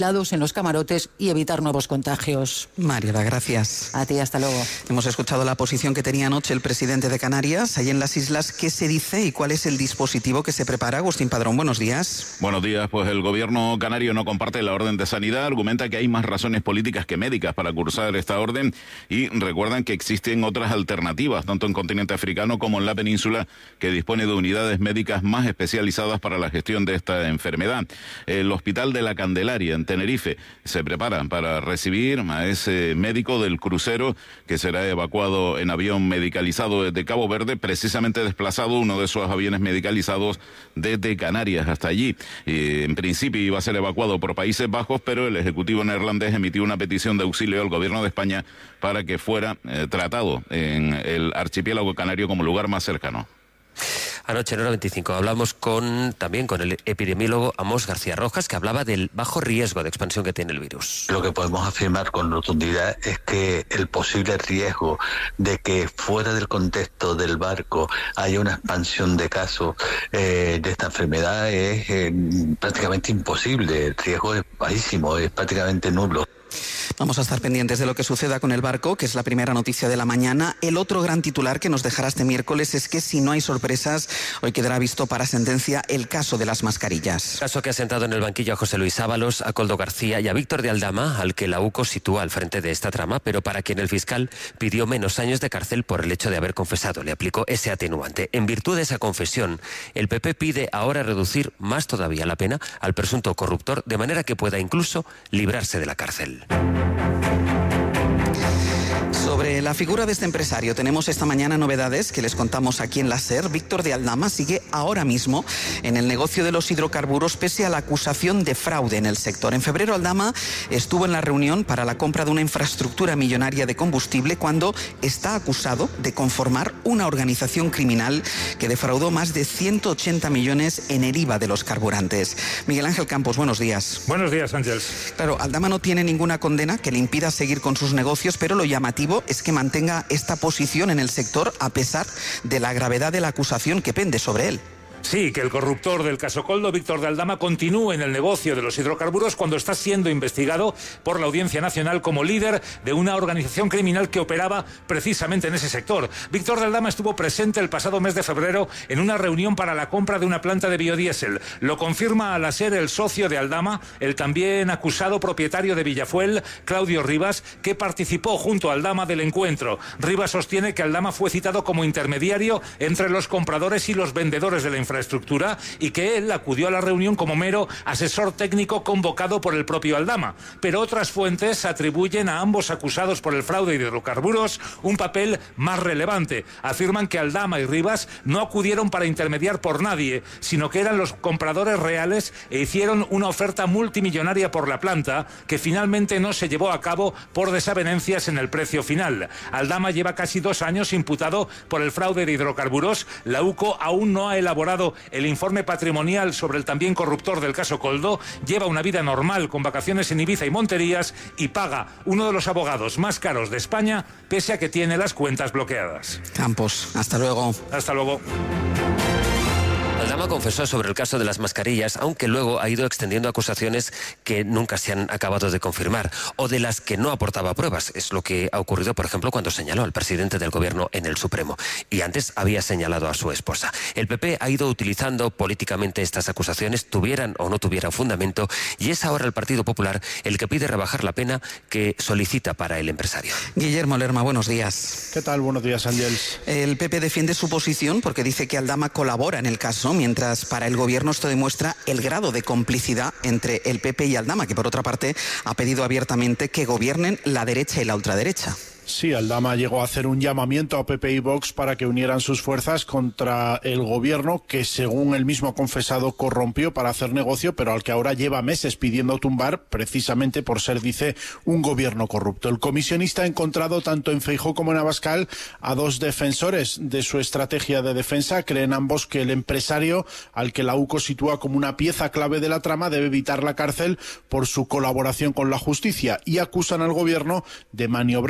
en los camarotes y evitar nuevos contagios. Mariela, gracias. A ti, hasta luego. Hemos escuchado la posición que tenía anoche el presidente de Canarias, ahí en las islas. ¿Qué se dice y cuál es el dispositivo que se prepara? Agustín Padrón, buenos días. Buenos días, pues el gobierno canario no comparte la orden de sanidad, argumenta que hay más razones políticas que médicas para cursar esta orden y recuerdan que existen otras alternativas, tanto en continente africano como en la península, que dispone de unidades médicas más especializadas para la gestión de esta enfermedad. El Hospital de la Candelaria, en Tenerife, se prepara para recibir a ese médico del crucero que será evacuado en avión medicalizado desde Cabo Verde, precisamente desplazado uno de esos aviones medicalizados desde Canarias hasta allí. En principio iba a ser evacuado por Países Bajos, pero el Ejecutivo neerlandés emitió una petición de auxilio al gobierno de España para que fuera tratado en el archipiélago canario como lugar más cercano. Anoche en Hora 25 hablamos también con el epidemiólogo Amos García Rojas, que hablaba del bajo riesgo de expansión que tiene el virus. Lo que podemos afirmar con rotundidad es que el posible riesgo de que fuera del contexto del barco haya una expansión de casos de esta enfermedad es prácticamente imposible. El riesgo es bajísimo, es prácticamente nulo. Vamos a estar pendientes de lo que suceda con el barco, que es la primera noticia de la mañana. El otro gran titular que nos dejará este miércoles es que, si no hay sorpresas, hoy quedará visto para sentencia el caso de las mascarillas. Caso que ha sentado en el banquillo a José Luis Ábalos, a Koldo García y a Víctor de Aldama, al que la UCO sitúa al frente de esta trama, pero para quien el fiscal pidió menos años de cárcel por el hecho de haber confesado. Le aplicó ese atenuante. En virtud de esa confesión, el PP pide ahora reducir más todavía la pena al presunto corruptor, de manera que pueda incluso librarse de la cárcel. Sobre la figura de este empresario tenemos esta mañana novedades que les contamos aquí en la SER. Víctor de Aldama sigue ahora mismo en el negocio de los hidrocarburos pese a la acusación de fraude en el sector. En febrero Aldama estuvo en la reunión para la compra de una infraestructura millonaria de combustible cuando está acusado de conformar una organización criminal que defraudó más de 180 millones en el IVA de los carburantes. Miguel Ángel Campos, buenos días. Buenos días, Ángels. Claro, Aldama no tiene ninguna condena que le impida seguir con sus negocios, pero lo llamativo es que mantenga esta posición en el sector a pesar de la gravedad de la acusación que pende sobre él. Sí, que el corruptor del caso Koldo, Víctor de Aldama, continúe en el negocio de los hidrocarburos cuando está siendo investigado por la Audiencia Nacional como líder de una organización criminal que operaba precisamente en ese sector. Víctor de Aldama estuvo presente el pasado mes de febrero en una reunión para la compra de una planta de biodiesel. Lo confirma al ser el socio de Aldama, el también acusado propietario de Villafuel, Claudio Rivas, que participó junto a Aldama del encuentro. Rivas sostiene que Aldama fue citado como intermediario entre los compradores y los vendedores de la infraestructura y que él acudió a la reunión como mero asesor técnico convocado por el propio Aldama. Pero otras fuentes atribuyen a ambos acusados por el fraude de hidrocarburos un papel más relevante. Afirman que Aldama y Rivas no acudieron para intermediar por nadie, sino que eran los compradores reales e hicieron una oferta multimillonaria por la planta que finalmente no se llevó a cabo por desavenencias en el precio final. Aldama lleva casi 2 años imputado por el fraude de hidrocarburos. La UCO aún no ha elaborado el informe patrimonial sobre el también corruptor del caso Koldo. Lleva una vida normal con vacaciones en Ibiza y Monterías y paga uno de los abogados más caros de España pese a que tiene las cuentas bloqueadas. Campos, hasta luego. Hasta luego. Aldama confesó sobre el caso de las mascarillas, aunque luego ha ido extendiendo acusaciones que nunca se han acabado de confirmar o de las que no aportaba pruebas. Es lo que ha ocurrido, por ejemplo, cuando señaló al presidente del gobierno en el Supremo. Y antes había señalado a su esposa. El PP ha ido utilizando políticamente estas acusaciones, tuvieran o no tuvieran fundamento, y es ahora el Partido Popular el que pide rebajar la pena que solicita para el empresario. Guillermo Lerma, buenos días. ¿Qué tal? Buenos días, Ángels. El PP defiende su posición porque dice que Aldama colabora en el caso, mientras para el gobierno esto demuestra el grado de complicidad entre el PP y Aldama, que por otra parte ha pedido abiertamente que gobiernen la derecha y la ultraderecha. Sí, Aldama llegó a hacer un llamamiento a PP y Vox para que unieran sus fuerzas contra el gobierno que, según él mismo ha confesado, corrompió para hacer negocio, pero al que ahora lleva meses pidiendo tumbar precisamente por ser, dice, un gobierno corrupto. El comisionista ha encontrado tanto en Feijóo como en Abascal a 2 defensores de su estrategia de defensa. Creen ambos que el empresario, al que la UCO sitúa como una pieza clave de la trama, debe evitar la cárcel por su colaboración con la justicia, y acusan al gobierno de maniobrar con la Fiscalía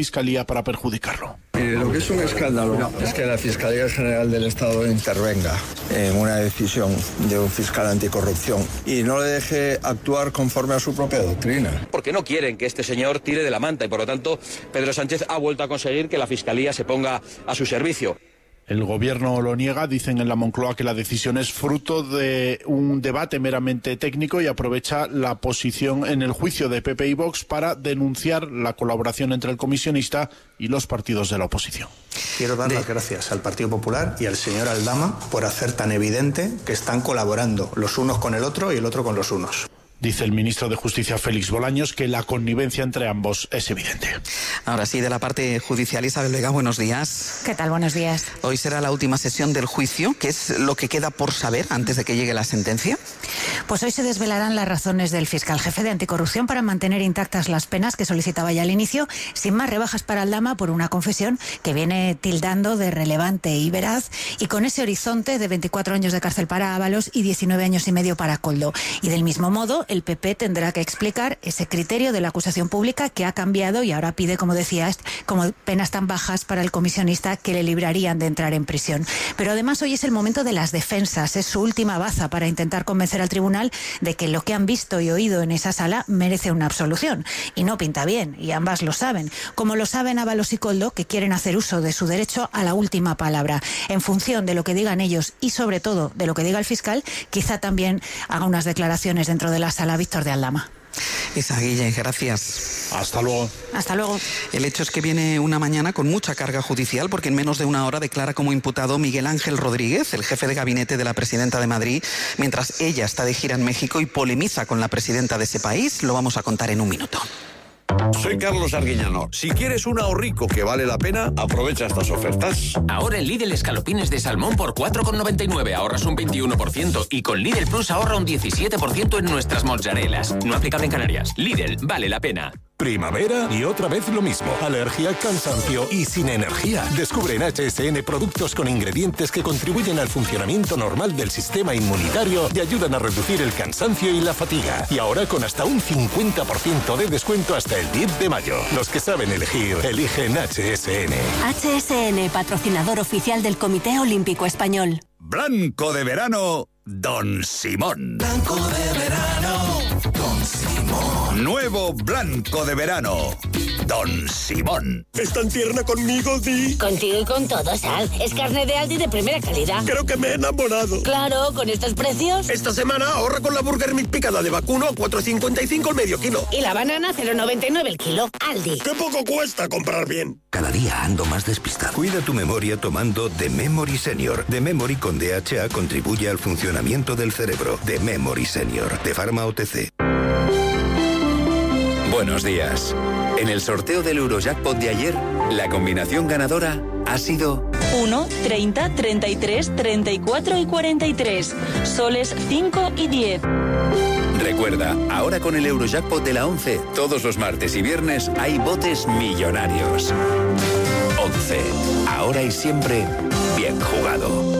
Fiscalía para perjudicarlo. Lo que es un escándalo es que la Fiscalía General del Estado intervenga en una decisión de un fiscal anticorrupción y no le deje actuar conforme a su propia doctrina. Porque no quieren que este señor tire de la manta y por lo tanto Pedro Sánchez ha vuelto a conseguir que la Fiscalía se ponga a su servicio. El gobierno lo niega, dicen en la Moncloa que la decisión es fruto de un debate meramente técnico y aprovecha la posición en el juicio de PP y Vox para denunciar la colaboración entre el comisionista y los partidos de la oposición. Quiero dar las gracias al Partido Popular y al señor Aldama por hacer tan evidente que están colaborando los unos con el otro y el otro con los unos. Dice el ministro de Justicia, Félix Bolaños, que la connivencia entre ambos es evidente. Ahora sí, de la parte judicial, Isabel Vega, buenos días. ¿Qué tal? Buenos días. Hoy será la última sesión del juicio. ¿Qué es lo que queda por saber antes de que llegue la sentencia? Pues hoy se desvelarán las razones del fiscal jefe de anticorrupción para mantener intactas las penas que solicitaba ya al inicio, sin más rebajas para Aldama por una confesión que viene tildando de relevante y veraz, y con ese horizonte de 24 años de cárcel para Ábalos y 19 años y medio para Koldo. Y del mismo modo, el PP tendrá que explicar ese criterio de la acusación pública que ha cambiado y ahora pide, como decías, como penas tan bajas para el comisionista que le librarían de entrar en prisión. Pero además hoy es el momento de las defensas, es su última baza para intentar convencer al tribunal de que lo que han visto y oído en esa sala merece una absolución. Y no pinta bien, y ambas lo saben, como lo saben Ábalos y Koldo, que quieren hacer uso de su derecho a la última palabra. En función de lo que digan ellos y sobre todo de lo que diga el fiscal, quizá también haga unas declaraciones dentro de la sala Víctor de Aldama. Isa Guille, gracias. Hasta luego. Hasta luego. El hecho es que viene una mañana con mucha carga judicial porque en menos de una hora declara como imputado Miguel Ángel Rodríguez, el jefe de gabinete de la presidenta de Madrid, mientras ella está de gira en México y polemiza con la presidenta de ese país. Lo vamos a contar en un minuto. Soy Carlos Arguiñano. Si quieres un ahorrico que vale la pena, aprovecha estas ofertas. Ahora en Lidl escalopines de salmón por 4,99 ahorras un 21% y con Lidl Plus ahorra un 17% en nuestras mozzarelas. No aplicable en Canarias. Lidl, vale la pena. Primavera y otra vez lo mismo. Alergia, cansancio y sin energía. Descubre en HSN productos con ingredientes que contribuyen al funcionamiento normal del sistema inmunitario y ayudan a reducir el cansancio y la fatiga. Y ahora con hasta un 50% de descuento hasta el 10 de mayo. Los que saben elegir, eligen HSN. HSN, patrocinador oficial del Comité Olímpico Español. Blanco de verano, Don Simón. Blanco de verano, Don Simón. Nuevo blanco de verano, Don Simón. ¿Es tan tierna conmigo, Di? Contigo y con todo, Sal. Es carne de Aldi de primera calidad. Creo que me he enamorado. Claro, con estos precios. Esta semana ahorra con la Burger Meat picada de vacuno a 4,55 el medio kilo. Y la banana 0,99 el kilo. Aldi. ¡Qué poco cuesta comprar bien! Cada día ando más despistado. Cuida tu memoria tomando The Memory Senior. The Memory con DHA contribuye al funcionamiento del cerebro. The Memory Senior, de Pharma OTC. Buenos días. En el sorteo del Eurojackpot de ayer, la combinación ganadora ha sido 1, 30, 33, 34 y 43. Soles 5 y 10. Recuerda, ahora con el Eurojackpot de la 11, todos los martes y viernes hay botes millonarios. 11. Ahora y siempre, bien jugado.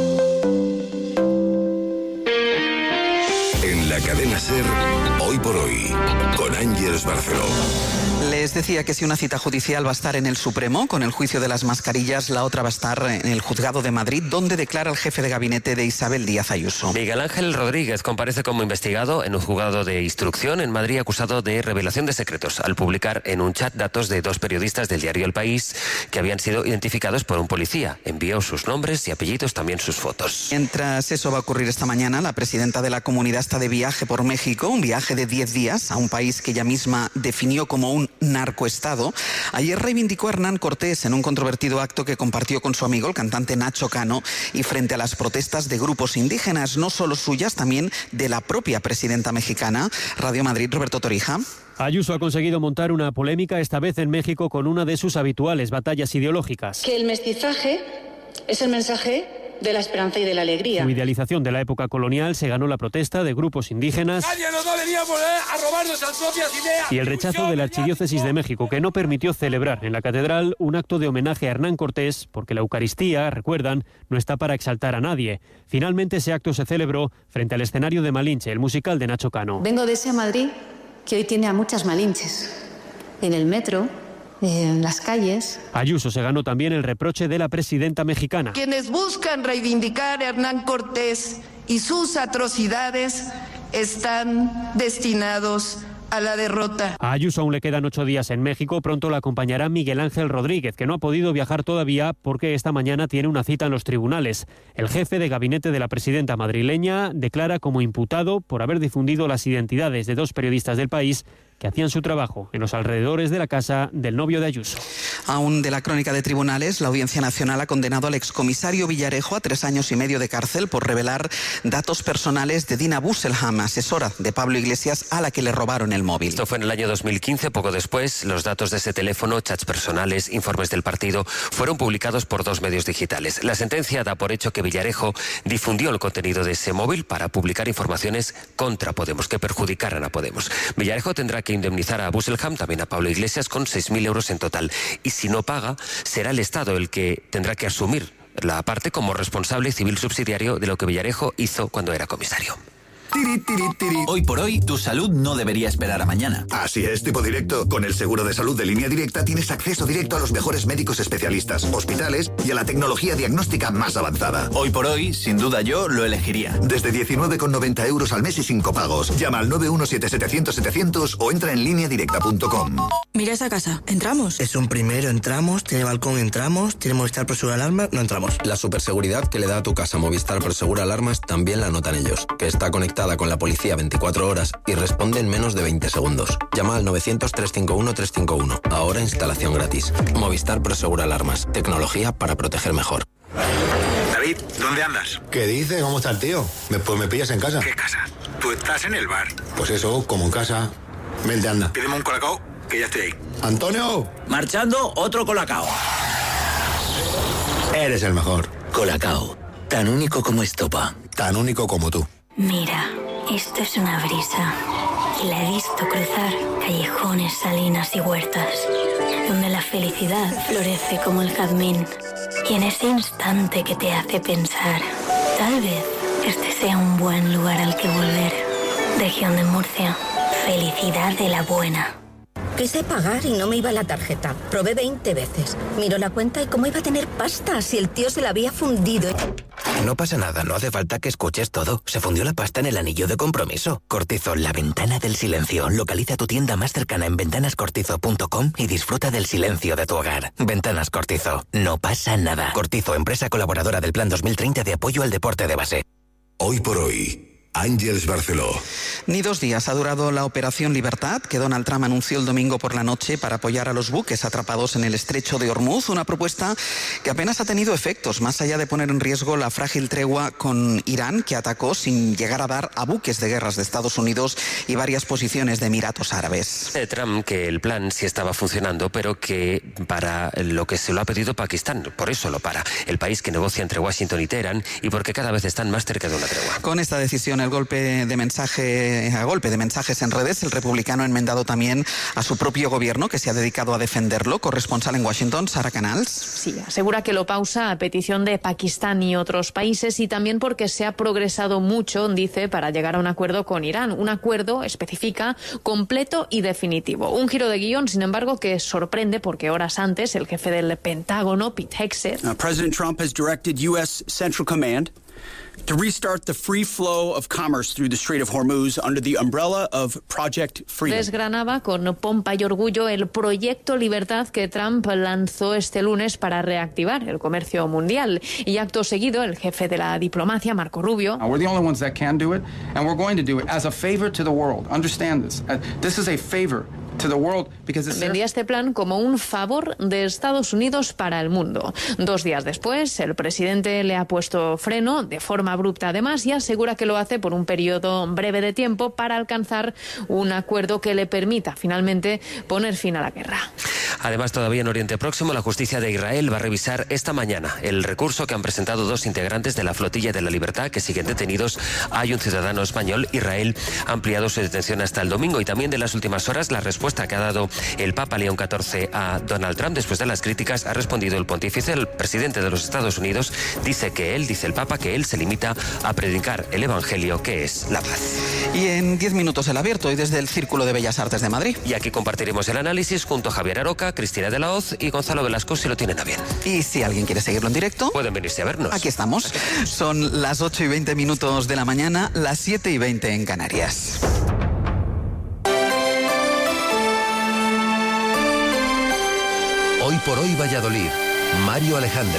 En la cadena SER, Hoy por Hoy, con Ángeles Barceló. Les decía que si una cita judicial va a estar en el Supremo, con el juicio de las mascarillas, la otra va a estar en el Juzgado de Madrid, donde declara el jefe de gabinete de Isabel Díaz Ayuso. Miguel Ángel Rodríguez comparece como investigado en un juzgado de instrucción en Madrid acusado de revelación de secretos al publicar en un chat datos de dos periodistas del diario El País que habían sido identificados por un policía. Envió sus nombres y apellidos, también sus fotos. Mientras eso va a ocurrir esta mañana, la presidenta de la comunidad está de viaje por México, un viaje de 10 días a un país que ella misma definió como un narcoestado. Ayer reivindicó a Hernán Cortés en un controvertido acto que compartió con su amigo el cantante Nacho Cano y frente a las protestas de grupos indígenas, no solo suyas, también de la propia presidenta mexicana. Radio Madrid, Roberto Torija. Ayuso ha conseguido montar una polémica, esta vez en México, con una de sus habituales batallas ideológicas. Que el mestizaje es el mensaje de la esperanza y de la alegría. Su idealización de la época colonial se ganó la protesta de grupos indígenas. Nadie nos va a venir a robar nuestras propias ideas. Y el rechazo de la Archidiócesis de México, que no permitió celebrar en la catedral un acto de homenaje a Hernán Cortés, porque la Eucaristía, recuerdan, no está para exaltar a nadie. Finalmente ese acto se celebró frente al escenario de Malinche, el musical de Nacho Cano. Vengo de ese Madrid que hoy tiene a muchas Malinches. En el metro, en las calles. Ayuso se ganó también el reproche de la presidenta mexicana. Quienes buscan reivindicar a Hernán Cortés y sus atrocidades están destinados a la derrota. A Ayuso aún le quedan 8 días en México. Pronto la acompañará Miguel Ángel Rodríguez, que no ha podido viajar todavía porque esta mañana tiene una cita en los tribunales. El jefe de gabinete de la presidenta madrileña declara como imputado por haber difundido las identidades de 2 periodistas del país que hacían su trabajo en los alrededores de la casa del novio de Ayuso. Aún de la crónica de tribunales, la Audiencia Nacional ha condenado al excomisario Villarejo a 3 años y medio de cárcel por revelar datos personales de Dina Busselham, asesora de Pablo Iglesias, a la que le robaron el móvil. Esto fue en el año 2015. Poco después, los datos de ese teléfono, chats personales, informes del partido, fueron publicados por 2 medios digitales. La sentencia da por hecho que Villarejo difundió el contenido de ese móvil para publicar informaciones contra Podemos, que perjudicaran a Podemos. Villarejo tendrá que indemnizar a Busselham, también a Pablo Iglesias, con 6.000 euros en total. Y si no paga, será el Estado el que tendrá que asumir la parte como responsable civil subsidiario de lo que Villarejo hizo cuando era comisario. Hoy por hoy, tu salud no debería esperar a mañana. Así es, tipo directo. Con el seguro de salud de Línea Directa tienes acceso directo a los mejores médicos especialistas, hospitales y a la tecnología diagnóstica más avanzada. Hoy por hoy, sin duda yo lo elegiría. Desde 19,90 euros al mes y 5 pagos. Llama al 917-700-700 o entra en lineadirecta.com. Mira esa casa. ¿Entramos? Es un primero, entramos. Tiene balcón, entramos. Tiene Movistar Prosegur Alarmas, no entramos. La superseguridad que le da a tu casa Movistar Prosegur Alarmas también la notan ellos, que está conectada con la policía 24 horas y responde en menos de 20 segundos. Llama al 900-351-351. Ahora instalación gratis. Movistar Prosegur Alarmas. Tecnología para proteger mejor. David, ¿dónde andas? ¿Qué dices? ¿Cómo está el tío? Pues me pillas en casa. ¿Qué casa? Tú estás en el bar. Pues eso, como en casa. Vente, anda. Pídeme un colacao, que ya estoy ahí. ¡Antonio! Marchando, otro colacao. Eres el mejor. Colacao. Tan único como estopa. Tan único como tú. Mira, esto es una brisa y la he visto cruzar callejones, salinas y huertas, donde la felicidad florece como el jazmín. Y en ese instante que te hace pensar, tal vez este sea un buen lugar al que volver. Región de Murcia, felicidad de la buena. Quise pagar y no me iba la tarjeta. Probé 20 veces. Miro la cuenta y cómo iba a tener pasta si el tío se la había fundido. No pasa nada, no hace falta que escuches todo. Se fundió la pasta en el anillo de compromiso. Cortizo, la ventana del silencio. Localiza tu tienda más cercana en ventanascortizo.com y disfruta del silencio de tu hogar. Ventanas Cortizo. No pasa nada. Cortizo, empresa colaboradora del Plan 2030 de apoyo al deporte de base. Hoy por hoy, Ángels Barceló. Ni 2 días ha durado la Operación Libertad, que Donald Trump anunció el domingo por la noche para apoyar a los buques atrapados en el estrecho de Hormuz, una propuesta que apenas ha tenido efectos, más allá de poner en riesgo la frágil tregua con Irán, que atacó sin llegar a dar a buques de guerras de Estados Unidos y varias posiciones de Emiratos Árabes. Trump que el plan sí estaba funcionando, pero que para lo que se lo ha pedido Pakistán, por eso lo para. El país que negocia entre Washington y Teherán y porque cada vez están más cerca de una tregua. Con esta decisión, a golpe de mensajes en redes, el republicano ha enmendado también a su propio gobierno, que se ha dedicado a defenderlo. Corresponsal en Washington, Sara Canals. Sí, asegura que lo pausa a petición de Pakistán y otros países y también porque se ha progresado mucho, dice, para llegar a un acuerdo con Irán. Un acuerdo, especifica, completo y definitivo. Un giro de guión, sin embargo, que sorprende porque horas antes el jefe del Pentágono, Pete Hegseth, President Trump has directed U.S. Central Command to restart the free flow of commerce through the Strait of Hormuz under the umbrella of Project Freedom. Desgranaba con pompa y orgullo el proyecto Libertad que Trump lanzó este lunes para reactivar el comercio mundial. Y acto seguido, el jefe de la diplomacia, Marco Rubio, we're the only ones that can do it, and we're going to do it as a favor to the world. Understand this. This is a favor to the world because vendía este plan como un favor de Estados Unidos para el mundo. 2 días después, el presidente le ha puesto freno de forma abrupta además y asegura que lo hace por un periodo breve de tiempo para alcanzar un acuerdo que le permita finalmente poner fin a la guerra. Además, todavía en Oriente Próximo, la justicia de Israel va a revisar esta mañana el recurso que han presentado 2 integrantes de la Flotilla de la Libertad que siguen detenidos. Hay un ciudadano español. Israel ha ampliado su detención hasta el domingo. Y también de las últimas horas, la respuesta que ha dado el Papa León XIV a Donald Trump después de las críticas ha respondido el pontífice. El presidente de los Estados Unidos dice el Papa, que él se limita a predicar el Evangelio, que es la paz. Y en 10 minutos el abierto y desde el Círculo de Bellas Artes de Madrid. Y aquí compartiremos el análisis junto a Javier Aroca Salamanca, Cristina de la Hoz y Gonzalo Velasco, si lo tienen a bien. Y si alguien quiere seguirlo en directo, pueden venirse a vernos. Aquí estamos. Son las 8:20 de la mañana, las 7:20 en Canarias. Hoy por hoy Valladolid. Mario Alejandre.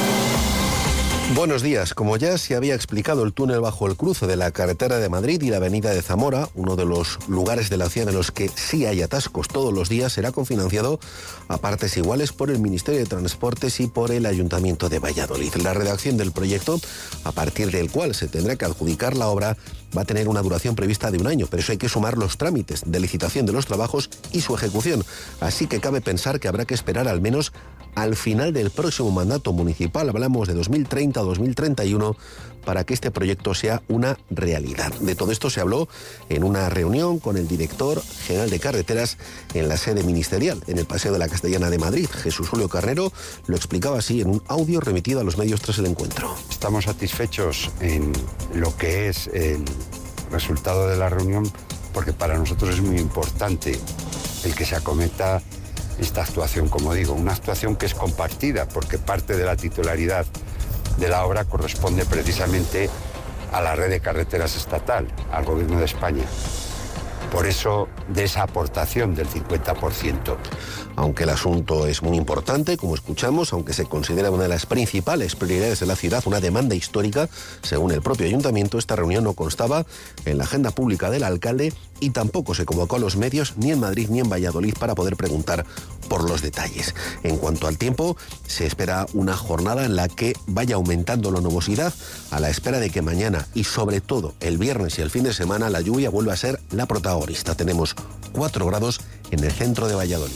Buenos días. Como ya se había explicado, el túnel bajo el cruce de la carretera de Madrid y la avenida de Zamora, uno de los lugares de la ciudad en los que sí hay atascos todos los días, será cofinanciado a partes iguales por el Ministerio de Transportes y por el Ayuntamiento de Valladolid. La redacción del proyecto, a partir del cual se tendrá que adjudicar la obra, va a tener una duración prevista de 1 año, pero eso hay que sumar los trámites de licitación de los trabajos y su ejecución. Así que cabe pensar que habrá que esperar al menos al final del próximo mandato municipal, hablamos de 2030 o 2031, para que este proyecto sea una realidad. De todo esto se habló en una reunión con el director general de carreteras en la sede ministerial, en el Paseo de la Castellana de Madrid. Jesús Julio Carnero lo explicaba así en un audio remitido a los medios tras el encuentro. Estamos satisfechos en lo que es el resultado de la reunión, porque para nosotros es muy importante el que se acometa esta actuación, como digo, una actuación que es compartida, porque parte de la titularidad de la obra corresponde precisamente a la red de carreteras estatal, al Gobierno de España. Por eso, de esa aportación del 50%. Aunque el asunto es muy importante, como escuchamos, aunque se considera una de las principales prioridades de la ciudad, una demanda histórica, según el propio ayuntamiento, esta reunión no constaba en la agenda pública del alcalde y tampoco se convocó a los medios ni en Madrid ni en Valladolid para poder preguntar por los detalles. En cuanto al tiempo, se espera una jornada en la que vaya aumentando la nubosidad, a la espera de que mañana y sobre todo el viernes y el fin de semana la lluvia vuelva a ser la protagonista. Tenemos 4 grados en el centro de Valladolid.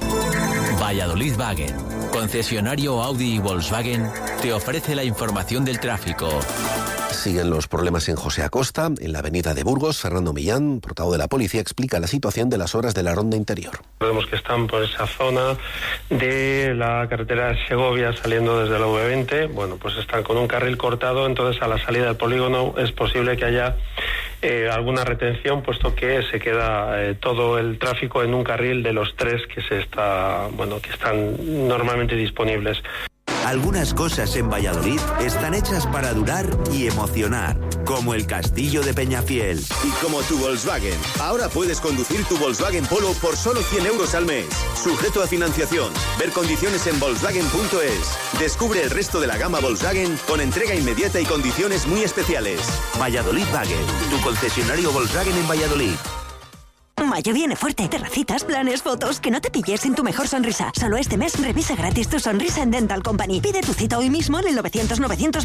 Valladolid Wagen, concesionario Audi y Volkswagen, te ofrece la información del tráfico. Siguen los problemas en José Acosta. En la avenida de Burgos, Fernando Millán, portavoz de la policía, explica la situación de las obras de la ronda interior. Vemos que están por esa zona de la carretera de Segovia saliendo desde la V20. Bueno, pues están con un carril cortado, entonces a la salida del polígono es posible que haya alguna retención, puesto que se queda todo el tráfico en un carril de los 3 que están normalmente disponibles. Algunas cosas en Valladolid están hechas para durar y emocionar, como el Castillo de Peñafiel. Y como tu Volkswagen. Ahora puedes conducir tu Volkswagen Polo por solo 100 euros al mes. Sujeto a financiación. Ver condiciones en Volkswagen.es. Descubre el resto de la gama Volkswagen con entrega inmediata y condiciones muy especiales. Valladolid Wagen, tu concesionario Volkswagen en Valladolid. Mayo viene fuerte. Terracitas, planes, fotos. Que no te pilles sin tu mejor sonrisa. Solo este mes revisa gratis tu sonrisa en Dental Company. Pide tu cita hoy mismo en el 900